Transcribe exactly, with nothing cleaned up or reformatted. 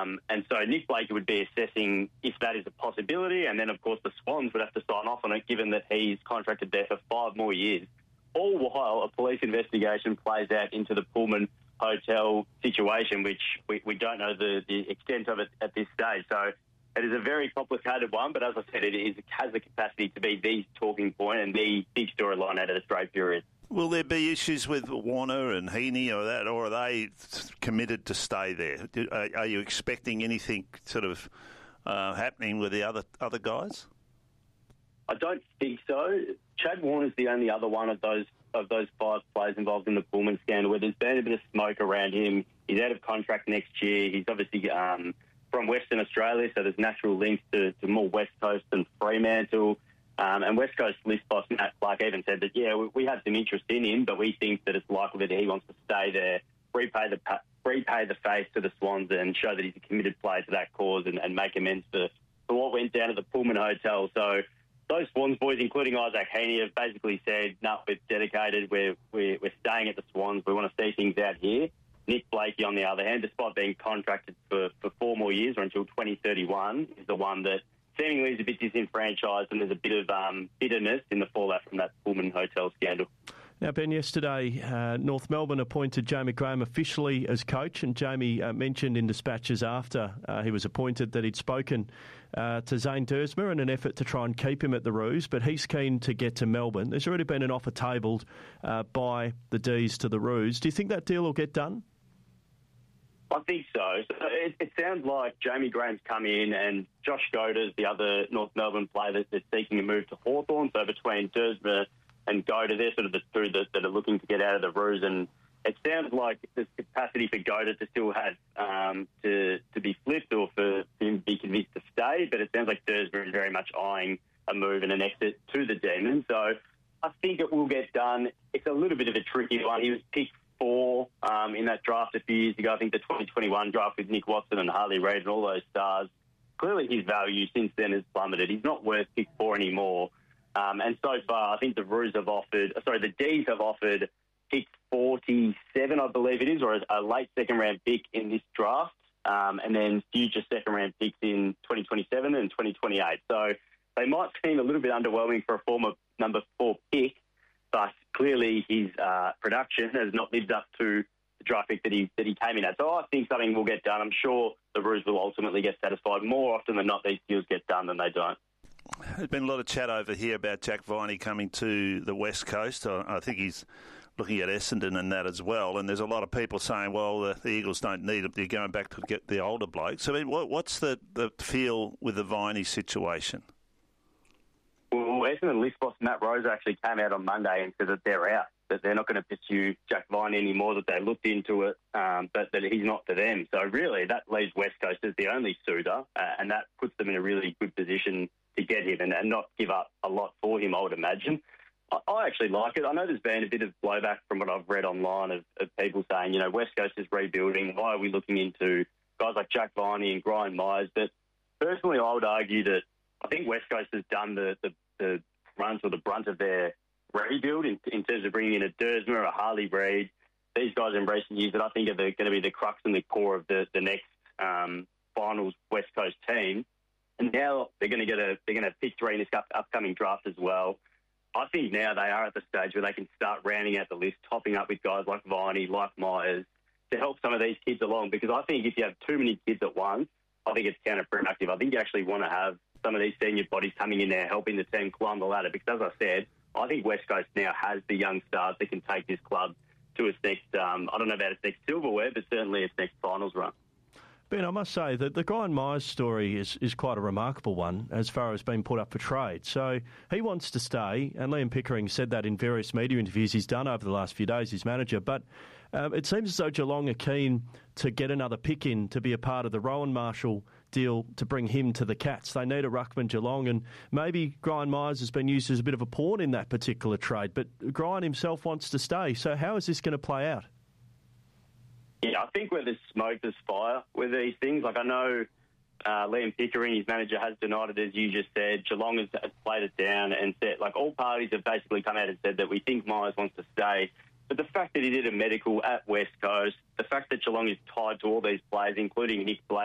Um, and so Nick Blake would be assessing if that is a possibility, and then, of course, the Swans would have to sign off on it, given that he's contracted there for five more years. All while a police investigation plays out into the Pullman Hotel situation, which we, we don't know the, the extent of it at this stage. So it is a very complicated one, but as I said, it is, it has the capacity to be the talking point and the big storyline out of the straight period. Will there be issues with Warner and Heaney or that, or are they committed to stay there? Are, are you expecting anything sort of uh, happening with the other other guys? I don't think so. Chad Warner's the only other one of those of those five players involved in the Pullman scandal where there's been a bit of smoke around him. He's out of contract next year. He's obviously um, from Western Australia, so there's natural links to, to more West Coast than Fremantle. Um, and West Coast list boss Matt Clark even said that, yeah, we, we have some interest in him, but we think that it's likely that he wants to stay there, repay the repay the face to the Swans and show that he's a committed player to that cause and, and make amends for, for what went down at the Pullman Hotel. So those Swans boys, including Isaac Heaney, have basically said, no, we're dedicated, we're, we're, we're staying at the Swans, we want to see things out here. Nick Blakey, on the other hand, despite being contracted for, for four more years or until twenty thirty-one, is the one that seemingly is a bit disenfranchised, and there's a bit of um, bitterness in the fallout from that Pullman Hotel scandal. Now, Ben, yesterday uh, North Melbourne appointed Jamie Graham officially as coach, and Jamie uh, mentioned in dispatches after uh, he was appointed that he'd spoken uh, to Zane Dersmer in an effort to try and keep him at the Roos, but he's keen to get to Melbourne. There's already been an offer tabled uh, by the D's to the Roos. Do you think that deal will get done? I think so. so it, it sounds like Jamie Graham's come in and Josh Goda's the other North Melbourne player that, that's seeking a move to Hawthorn. So between Dersmer and Goda, they're sort of the two that, that are looking to get out of the Roos. And it sounds like there's capacity for Goda to still have um, to, to be flipped or for him to be convinced to stay. But it sounds like Dersmer is very much eyeing a move and an exit to the Demons. So I think it will get done. It's a little bit of a tricky one. He was picked four um, in that draft a few years ago. I think the twenty twenty-one draft with Nick Watson and Harley Reid and all those stars. Clearly his value since then has plummeted. He's not worth pick four anymore. Um, and so far, I think the Roos have offered, sorry, the D's have offered pick forty-seven, I believe it is, or a late second round pick in this draft, um, and then future second round picks in twenty twenty-seven and twenty twenty-eight. So they might seem a little bit underwhelming for a former number four pick, but clearly his uh, production has not lived up to the draft pick that he that he came in at. So I think something will get done. I'm sure the Roos will ultimately get satisfied. More often than not, these deals get done than they don't. There's been a lot of chat over here about Jack Viney coming to the West Coast. I, I think he's looking at Essendon and that as well. And there's a lot of people saying, well, the, the Eagles don't need him. They're going back to get the older blokes. So I mean, what, what's the, the feel with the Viney situation? Well, Essendon list boss Matt Rose actually came out on Monday and said that they're out, that they're not going to pursue Jack Viney anymore, that they looked into it, um, but that he's not for them. So really, that leaves West Coast as the only suitor, uh, and that puts them in a really good position to get him and, and not give up a lot for him, I would imagine. I, I actually like it. I know there's been a bit of blowback from what I've read online of, of people saying, you know, West Coast is rebuilding. Why are we looking into guys like Jack Viney and Brian Myers? But personally, I would argue that I think West Coast has done the, the, the brunt or the brunt of their rebuild in, in terms of bringing in a Dersmer or a Harley Reid. These guys in recent years that I think are going to be the crux and the core of the, the next um, finals West Coast team. And now they're going to get a they're going to pick three in this up, upcoming draft as well. I think now they are at the stage where they can start rounding out the list, topping up with guys like Viney, like Myers, to help some of these kids along. Because I think if you have too many kids at once, I think it's counterproductive. I think you actually want to have some of these senior bodies coming in there helping the team climb the ladder. Because as I said, I think West Coast now has the young stars that can take this club to its next, um, I don't know about its next silverware, but certainly its next finals run. Ben, I must say that the Brian Myers story is, is quite a remarkable one as far as being put up for trade. So he wants to stay, and Liam Pickering said that in various media interviews he's done over the last few days, his manager. But um, it seems as though Geelong are keen to get another pick in to be a part of the Rowan Marshall deal to bring him to the Cats. They need a ruckman, Geelong, and maybe Brian Myers has been used as a bit of a pawn in that particular trade. But Brian himself wants to stay. So how is this going to play out? Yeah, I think where there's smoke, there's fire with these things. Like I know uh, Liam Pickering, his manager, has denied it, as you just said. Geelong has, has played it down and said, like all parties have basically come out and said that we think Myers wants to stay. But the fact that he did a medical at West Coast, the fact that Geelong is tied to all these players, including Nick Blake,